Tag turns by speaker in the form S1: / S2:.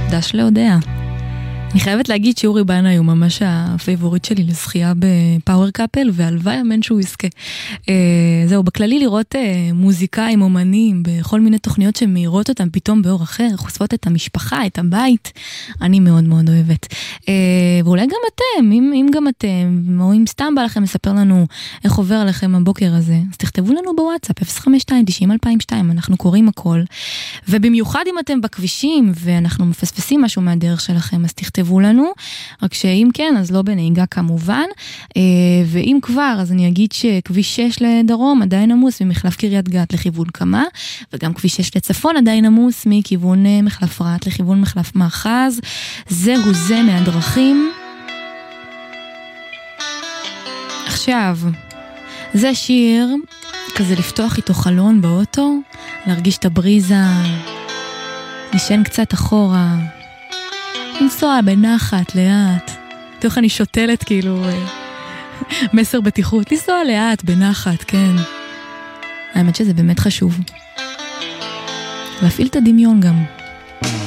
S1: דש להודעה. אני חייבת להגיד שאורי בנה הוא ממש הפייבוריט שלי לשחייה בפאוור קאפל, והלוואי אמן שהוא יזכה. זהו, בכללי לראות מוזיקאים, אומנים, בכל מיני תוכניות שמאירות אותם פתאום באור אחר, חושפות את המשפחה, את הבית, אני מאוד מאוד אוהבת. ואולי גם אתם, אם גם אתם, או אם סתם בא לכם לספר לנו איך עובר עליכם הבוקר הזה, אז תכתבו לנו בוואטסאפ, 052-90-2002, אנחנו קוראים הכל. ובמיוחד אם אתם בכבישים, ואנחנו מפספסים משהו מהדרך שלכם, אז תכתבו לנו, רק שאם כן, אז לא בנהיגה כמובן, ואם כבר, אז אני אגיד שכביש 6 לדרום עדיין עמוס ממחלף קריית גת לכיוון קמה, וגם כביש 6 לצפון עדיין עמוס מכיוון מחלף רעת לכיוון מחלף מאחז. זהו זה מהדרכים. עכשיו, זה שיר כזה לפתוח איתו חלון באוטו, להרגיש את הבריזה, נשען קצת אחורה, לנסוע בנחת, לאט. תוך אני שותלת כאילו מסר בטיחות. לנסוע לאט, בנחת, כן. האמת שזה באמת חשוב. להפעיל את הדמיון גם.